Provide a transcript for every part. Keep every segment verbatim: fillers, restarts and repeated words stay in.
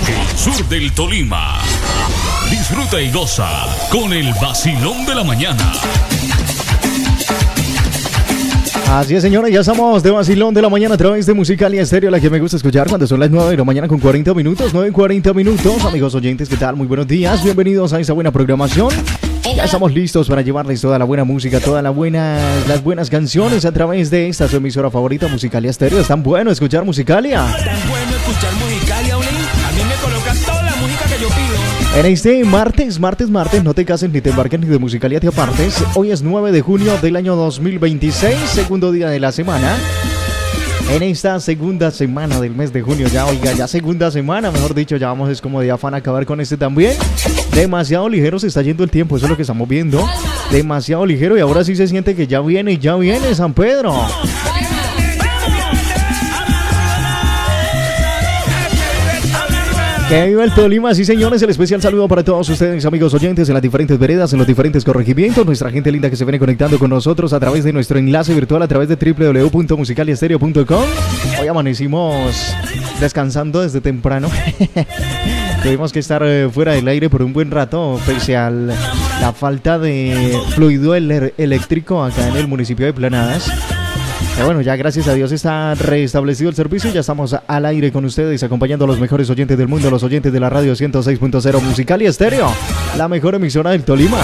el sur del Tolima. Disfruta y goza con el vacilón de la mañana. Así es, señores, ya estamos de vacilón de la mañana a través de Musicalia Estéreo, la que me gusta escuchar cuando son las nueve de la mañana con cuarenta minutos, nueve y cuarenta minutos. Amigos oyentes, ¿qué tal? Muy buenos días, bienvenidos a esta buena programación. Ya estamos listos para llevarles toda la buena música, todas las buenas, las buenas canciones a través de esta su emisora favorita, Musicalia Estéreo. ¿Es tan bueno escuchar Musicalia? Tan bueno escuchar Musicalia, Olin. A mí me colocas toda la música que yo pido. En este martes, martes, martes, no te cases ni te embarques ni de Musicalia te apartes. Hoy es nueve de junio del año dos mil veintiséis, segundo día de la semana. En esta segunda semana del mes de junio, ya oiga, ya segunda semana, mejor dicho, ya vamos, es como de afán acabar con este también. Demasiado ligero se está yendo el tiempo, eso es lo que estamos viendo. Demasiado ligero y ahora sí se siente que ya viene, ya viene San Pedro. Que viva el Tolima, sí señores, el especial saludo para todos ustedes, amigos oyentes en las diferentes veredas, en los diferentes corregimientos, nuestra gente linda que se viene conectando con nosotros a través de nuestro enlace virtual a través de doble u doble u doble u punto musicaliastereo punto com. Hoy amanecimos descansando desde temprano. Tuvimos que estar eh, fuera del aire por un buen rato, pese a la falta de fluido el eléctrico acá en el municipio de Planadas. Pero bueno, ya gracias a Dios está restablecido el servicio y ya estamos al aire con ustedes, acompañando a los mejores oyentes del mundo, los oyentes de la radio ciento seis punto cero Musicalia Estéreo, la mejor emisora del Tolima.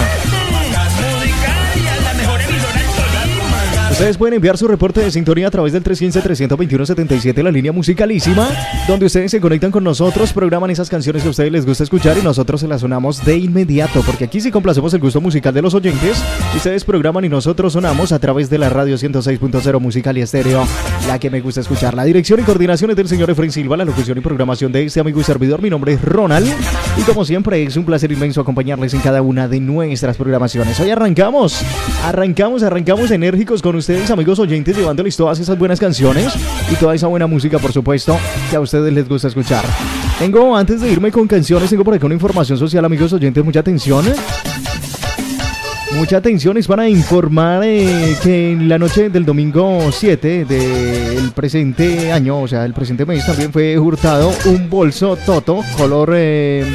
Ustedes pueden enviar su reporte de sintonía a través del tres uno cinco, tres dos uno, siete siete, la línea musicalísima, donde ustedes se conectan con nosotros, programan esas canciones que a ustedes les gusta escuchar y nosotros se las sonamos de inmediato, porque aquí sí complacemos el gusto musical de los oyentes. Ustedes programan y nosotros sonamos a través de la radio ciento seis punto cero Musicalia Estéreo, la que me gusta escuchar. La dirección y coordinación es del señor Efraín Silva, la locución y programación de este amigo y servidor. Mi nombre es Ronald y como siempre es un placer inmenso acompañarles en cada una de nuestras programaciones. Hoy arrancamos, arrancamos, arrancamos enérgicos con ustedes. Ustedes, amigos oyentes, llevándoles todas esas buenas canciones y toda esa buena música, por supuesto, que a ustedes les gusta escuchar. Tengo, antes de irme con canciones, tengo por acá una información social, amigos oyentes, mucha atención. Mucha atención, es para informar eh, que en la noche del domingo siete del presente año, o sea, del presente mes, también fue hurtado un bolso Toto color, eh,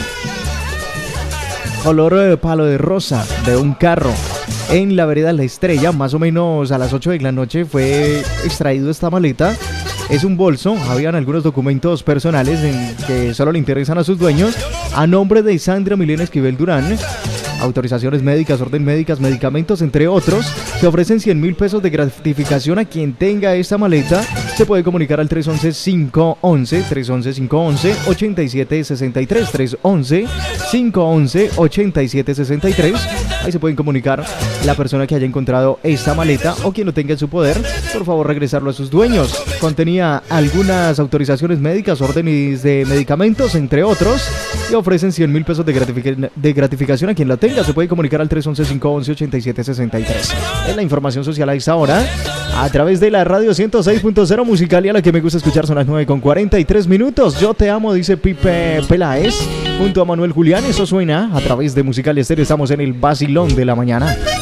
color eh, palo de rosa de un carro. En la vereda La Estrella, más o menos a las ocho de la noche, fue extraído esta maleta. Es un bolso, habían algunos documentos personales en que solo le interesan a sus dueños, a nombre de Sandra Milena Esquivel Durán. Autorizaciones médicas, orden médicas, medicamentos, entre otros, que ofrecen cien mil pesos de gratificación a quien tenga esta maleta. Se puede comunicar al tres once, cinco once, tres once, cinco once, ochenta y siete sesenta y tres, tres once, cinco once, ochenta y siete sesenta y tres. Ahí se pueden comunicar la persona que haya encontrado esta maleta o quien lo tenga en su poder. Por favor, regresarlo a sus dueños. Contenía algunas autorizaciones médicas, órdenes de medicamentos, entre otros, y ofrecen cien mil pesos de, gratific- de gratificación a quien la tenga. Se puede comunicar al tres once, cinco once, ochenta y siete sesenta y tres. Es la información social a esta hora, a través de la radio ciento seis punto cero Musicalia, la que me gusta escuchar. Son las nueve con cuarenta y tres minutos. Yo te amo, dice Pipe Peláez, junto a Manuel Julián. Eso suena a través de Musicalia Estéreo. Estamos en el vacilón de la mañana.